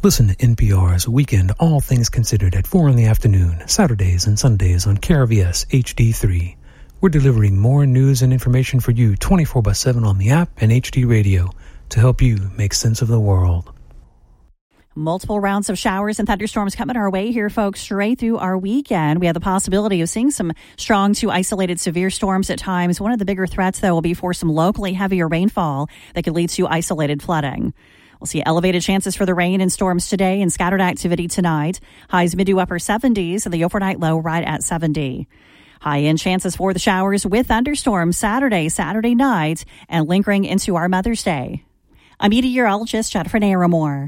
Listen to NPR's Weekend All Things Considered at 4 in the afternoon, Saturdays and Sundays on KRVS HD3. We're delivering more news and information for you 24/7 on the app and HD radio to help you make sense of the world. Multiple rounds of showers and thunderstorms coming our way here, folks, straight through our weekend. We have the possibility of seeing some strong to isolated severe storms at times. One of the bigger threats, though, will be for some locally heavier rainfall that could lead to isolated flooding. We'll see elevated chances for the rain and storms today and scattered activity tonight. Highs mid to upper 70s and the overnight low right at 70. High-end chances for the showers with thunderstorms Saturday night, and lingering into our Mother's Day. I'm meteorologist Jennifer Naramore.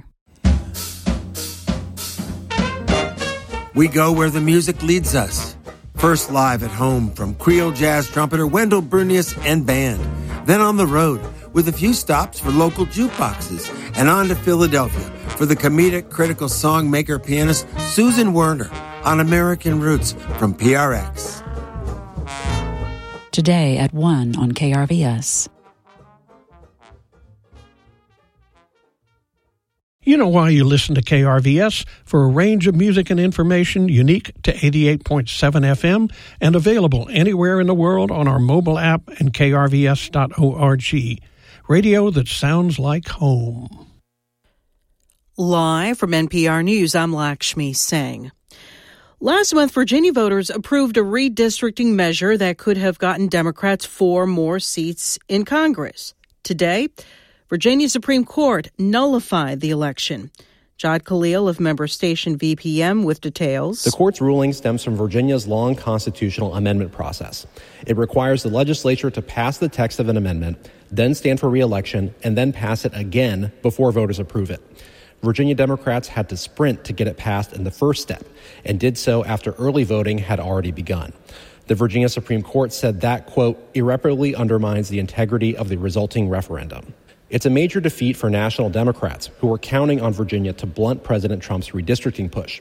We go where the music leads us. First live at home from Creole jazz trumpeter Wendell Brunius and band. Then on the road with a few stops for local jukeboxes. And on to Philadelphia for the comedic critical songmaker pianist Susan Werner on American Roots from PRX. Today at 1 on KRVS. You know why you listen to KRVS? For a range of music and information unique to 88.7 FM and available anywhere in the world on our mobile app and krvs.org. Radio that sounds like home. Live from NPR News, I'm Lakshmi Singh. Last month, Virginia voters approved a redistricting measure that could have gotten Democrats 4 more seats in Congress. Today, Virginia Supreme Court nullified the election. Jod Khalil of member station VPM with details. The court's ruling stems from Virginia's long constitutional amendment process. It requires the legislature to pass the text of an amendment, then stand for re-election, and then pass it again before voters approve it. Virginia Democrats had to sprint to get it passed in the first step, and did so after early voting had already begun. The Virginia Supreme Court said that, quote, irreparably undermines the integrity of the resulting referendum. It's a major defeat for national Democrats who were counting on Virginia to blunt President Trump's redistricting push.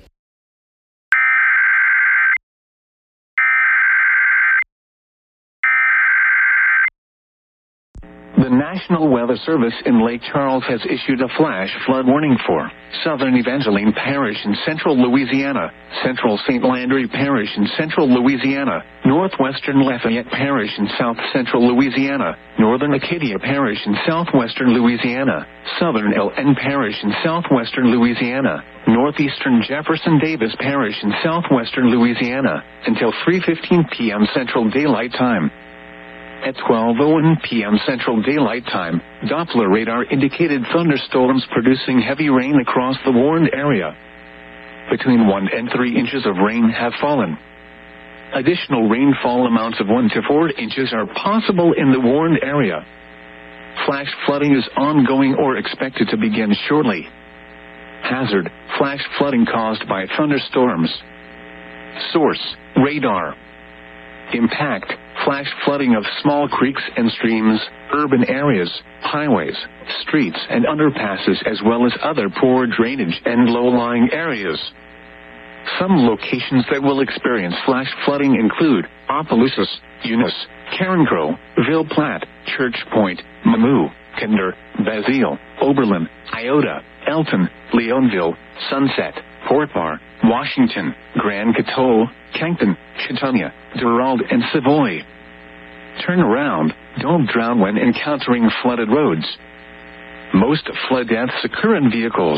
The National Weather Service in Lake Charles has issued a flash flood warning for Southern Evangeline Parish in central Louisiana, Central St. Landry Parish in central Louisiana, Northwestern Lafayette Parish in south central Louisiana, Northern Acadia Parish in southwestern Louisiana, Southern LN Parish in southwestern Louisiana, Northeastern Jefferson Davis Parish in southwestern Louisiana, until 3:15 p.m. Central Daylight Time. At 12:01 p.m. Central Daylight Time, Doppler radar indicated thunderstorms producing heavy rain across the warned area. Between 1 and 3 inches of rain have fallen. Additional rainfall amounts of 1 to 4 inches are possible in the warned area. Flash flooding is ongoing or expected to begin shortly. Hazard: flash flooding caused by thunderstorms. Source: radar. Impact: flash flooding of small creeks and streams, urban areas, highways, streets and underpasses, as well as other poor drainage and low-lying areas. Some locations that will experience flash flooding include Opelousas, Eunice, Carencro, Ville Platte, Church Point, Mamou, Kinder, Basile, Oberlin, Iota, Elton, Leonville, Sunset, Port Bar, Washington, Grand Coteau, Kempton, Chautauqua, Durald, and Savoy. Turn around. Don't drown when encountering flooded roads. Most flood deaths occur in vehicles.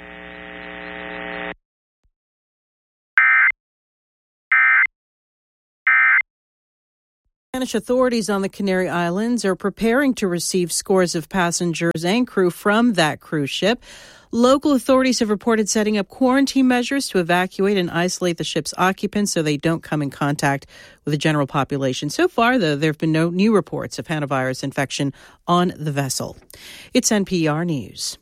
Spanish authorities on the Canary Islands are preparing to receive scores of passengers and crew from that cruise ship. Local authorities have reported setting up quarantine measures to evacuate and isolate the ship's occupants so they don't come in contact with the general population. So far, though, there have been no new reports of hantavirus infection on the vessel. It's NPR News.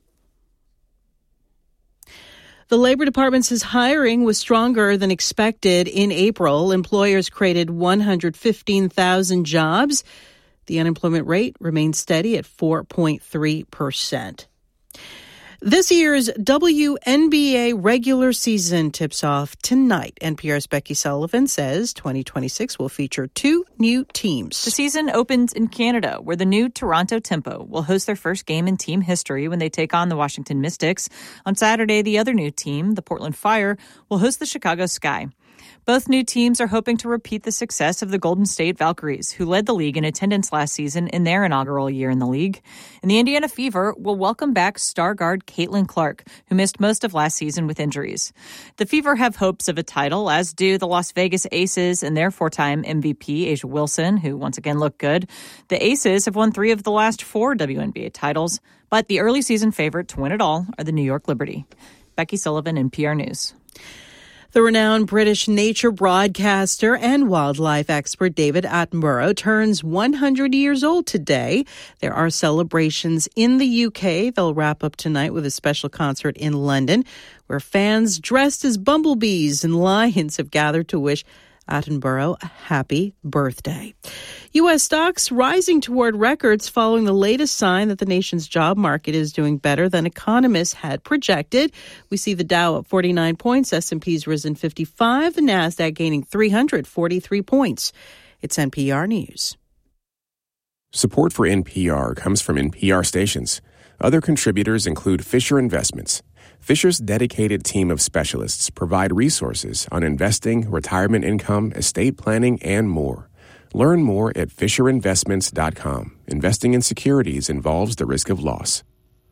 The Labor Department says hiring was stronger than expected in April. Employers created 115,000 jobs. The unemployment rate remains steady at 4.3%. This year's WNBA regular season tips off tonight. NPR's Becky Sullivan says 2026 will feature 2 new teams. The season opens in Canada, where the new Toronto Tempo will host their first game in team history when they take on the Washington Mystics. On Saturday, the other new team, the Portland Fire, will host the Chicago Sky. Both new teams are hoping to repeat the success of the Golden State Valkyries, who led the league in attendance last season in their inaugural year in the league. And the Indiana Fever will welcome back star guard Caitlin Clark, who missed most of last season with injuries. The Fever have hopes of a title, as do the Las Vegas Aces and their 4-time MVP, A'ja Wilson, who once again looked good. The Aces have won 3 of the last 4 WNBA titles, but the early season favorite to win it all are the New York Liberty. Becky Sullivan, NPR News. The renowned British nature broadcaster and wildlife expert David Attenborough turns 100 years old today. There are celebrations in the UK. They'll wrap up tonight with a special concert in London, where fans dressed as bumblebees and lions have gathered to wish Attenborough a happy birthday. U.S. stocks rising toward records following the latest sign that the nation's job market is doing better than economists had projected. We see the Dow up 49 points, S&P's risen 55, the Nasdaq gaining 343 points. It's NPR News. Support for NPR comes from NPR stations. Other contributors include Fisher Investments. Fisher's dedicated team of specialists provide resources on investing, retirement income, estate planning, and more. Learn more at FisherInvestments.com. Investing in securities involves the risk of loss.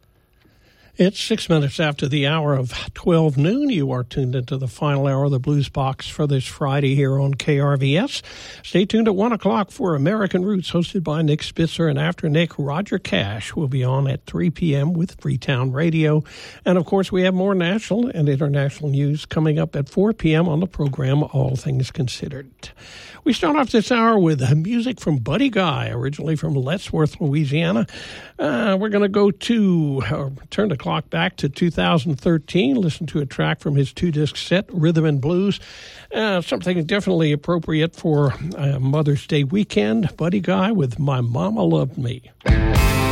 It's 6 minutes after the hour of 12 noon. You are tuned into the final hour of the Blues Box for this Friday here on KRVS. Stay tuned at 1 o'clock for American Roots, hosted by Nick Spitzer. And after Nick, Roger Cash will be on at 3 p.m. with Freetown Radio. And, of course, we have more national and international news coming up at 4 p.m. on the program All Things Considered. We start off this hour with music from Buddy Guy, originally from Lettsworth, Louisiana. We're going to go to turn the clock back to 2013, listen to a track from his 2-disc set, Rhythm and Blues, something definitely appropriate for Mother's Day weekend. Buddy Guy with My Mama Loved Me.